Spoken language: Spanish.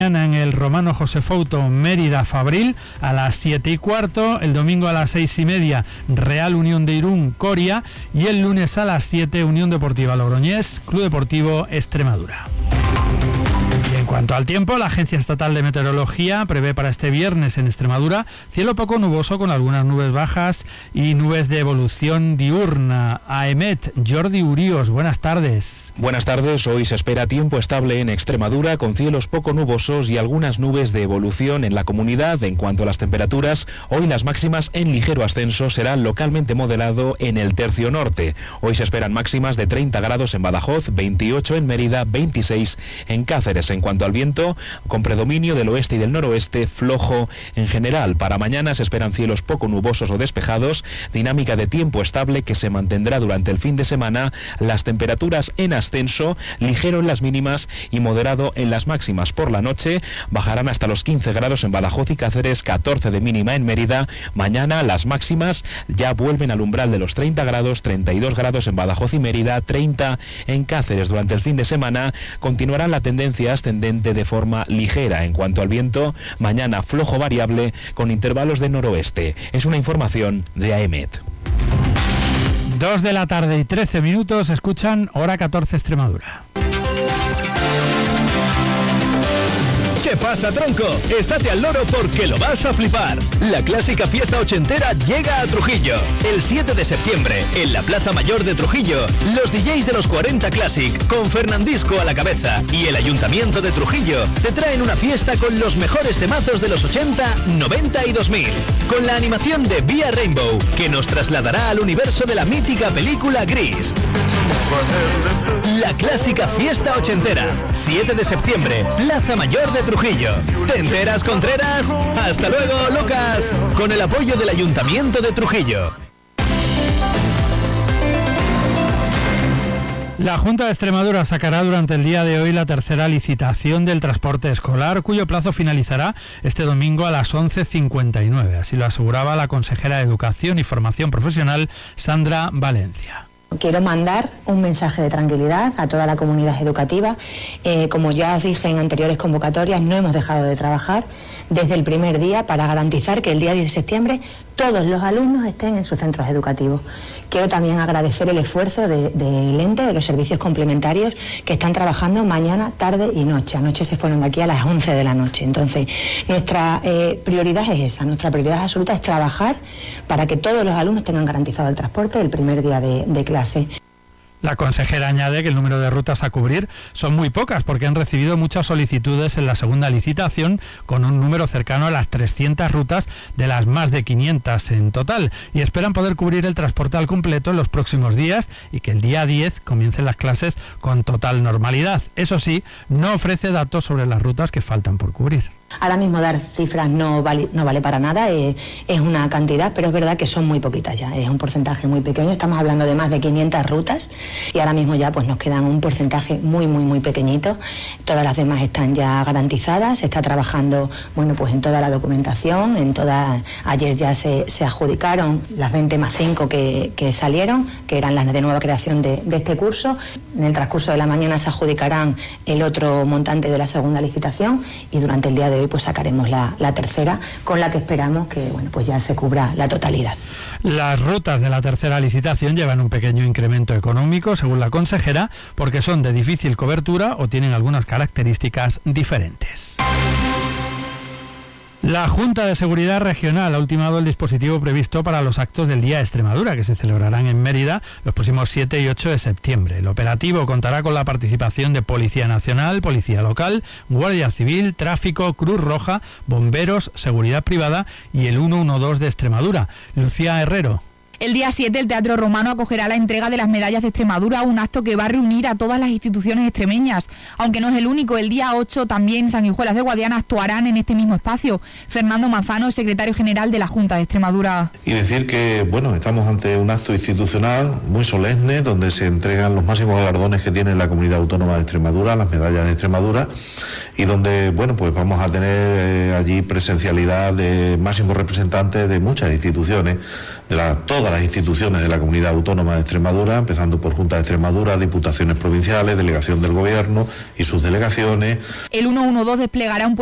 En el Romano José Fouto, Mérida Fabril a las 7:15, el domingo a las 6:30 Real Unión de Irún Coria y el lunes a las 7 Unión Deportiva Logroñés, Club Deportivo Extremadura. Y en cuanto al tiempo, la Agencia Estatal de Meteorología prevé para este viernes en Extremadura cielo poco nuboso con algunas nubes bajas y nubes de evolución diurna. AEMET, Jordi Uríos, buenas tardes. Buenas tardes, hoy se espera tiempo estable en Extremadura con cielos poco nubosos y algunas nubes de evolución en la comunidad. En cuanto a las temperaturas, hoy las máximas en ligero ascenso serán localmente moderado en el tercio norte. Hoy se esperan máximas de 30 grados en Badajoz, 28 en Mérida, 26 en Cáceres. En cuanto al viento, con predominio del oeste y del noroeste, flojo en general. Para mañana se esperan cielos poco nubosos o despejados, dinámica de tiempo estable que se mantendrá durante el fin de semana, las temperaturas en ascenso, ligero en las mínimas y moderado en las máximas. Por la noche bajarán hasta los 15 grados en Badajoz y Cáceres, 14 de mínima en Mérida. Mañana las máximas ya vuelven al umbral de los 30 grados, 32 grados en Badajoz y Mérida, 30 en Cáceres. Durante el fin de semana continuará la tendencia ascendente de forma ligera. En cuanto al viento, mañana flojo variable con intervalos de noroeste. Es una información de AEMET. 2 de la tarde y 13 minutos, escuchan Hora 14 Extremadura. ¿Qué pasa, tronco? Estate al loro porque lo vas a flipar. La clásica fiesta ochentera llega a Trujillo. El 7 de septiembre, en la Plaza Mayor de Trujillo, los DJs de los 40 Classic, con Fernandisco a la cabeza, y el Ayuntamiento de Trujillo, te traen una fiesta con los mejores temazos de los 80, 90 y 2000. Con la animación de Vía Rainbow, que nos trasladará al universo de la mítica película Gris. La clásica fiesta ochentera, 7 de septiembre, Plaza Mayor de Trujillo. ¿Te enteras, Contreras? Hasta luego, Lucas, con el apoyo del Ayuntamiento de Trujillo. La Junta de Extremadura sacará durante el día de hoy la tercera licitación del transporte escolar, cuyo plazo finalizará este domingo a las 11:59. Así lo aseguraba la consejera de Educación y Formación Profesional, Sandra Valencia. Quiero mandar un mensaje de tranquilidad a toda la comunidad educativa. Como ya os dije en anteriores convocatorias, no hemos dejado de trabajar desde el primer día para garantizar que el día 10 de septiembre todos los alumnos estén en sus centros educativos. Quiero también agradecer el esfuerzo del ente, de los servicios complementarios que están trabajando mañana, tarde y noche. Anoche se fueron de aquí a las 11 de la noche. Entonces, nuestra prioridad es esa, nuestra prioridad absoluta es trabajar para que todos los alumnos tengan garantizado el transporte el primer día de clase. La consejera añade que el número de rutas a cubrir son muy pocas porque han recibido muchas solicitudes en la segunda licitación, con un número cercano a las 300 rutas de las más de 500 en total, y esperan poder cubrir el transporte al completo en los próximos días y que el día 10 comiencen las clases con total normalidad. Eso sí, no ofrece datos sobre las rutas que faltan por cubrir. Ahora mismo dar cifras no vale para nada, es una cantidad, pero es verdad que son muy poquitas ya, es un porcentaje muy pequeño, estamos hablando de más de 500 rutas y ahora mismo ya pues nos quedan un porcentaje muy pequeñito. Todas las demás están ya garantizadas, se está trabajando pues en toda la documentación, ayer ya se adjudicaron las 20 más 5 que salieron, que eran las de nueva creación de este curso. En el transcurso de la mañana se adjudicarán el otro montante de la segunda licitación y durante el día de hoy pues sacaremos la tercera, con la que esperamos que pues ya se cubra la totalidad. Las rutas de la tercera licitación llevan un pequeño incremento económico, según la consejera, porque son de difícil cobertura o tienen algunas características diferentes. La Junta de Seguridad Regional ha ultimado el dispositivo previsto para los actos del Día de Extremadura, que se celebrarán en Mérida los próximos 7 y 8 de septiembre. El operativo contará con la participación de Policía Nacional, Policía Local, Guardia Civil, Tráfico, Cruz Roja, Bomberos, Seguridad Privada y el 112 de Extremadura. Lucía Herrero. El día 7 el Teatro Romano acogerá la entrega de las medallas de Extremadura, un acto que va a reunir a todas las instituciones extremeñas. Aunque no es el único, el día 8 también Sanguijuelas de Guadiana actuarán en este mismo espacio. Fernando Manzano, secretario general de la Junta de Extremadura. Y decir que, estamos ante un acto institucional muy solemne, donde se entregan los máximos galardones que tiene la Comunidad Autónoma de Extremadura, las medallas de Extremadura, y donde, pues vamos a tener allí presencialidad de máximos representantes de muchas instituciones todas las instituciones de la Comunidad Autónoma de Extremadura, empezando por Junta de Extremadura, diputaciones provinciales, delegación del Gobierno y sus delegaciones. El 112 desplegará un